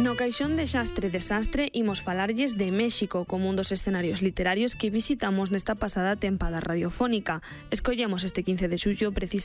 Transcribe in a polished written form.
No Caixón de Xastre Desastre imos falarlles de México como un dos escenarios literarios que visitamos nesta pasada tempada radiofónica. Escollemos este 15 de xullo precisamente